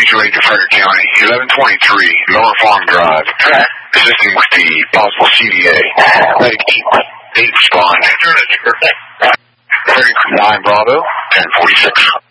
mutual aid to Frederick County, 1123 Lower Farm Drive. Assisting with the possible CDA. Medic 8 respond. 9 Bravo, 1046.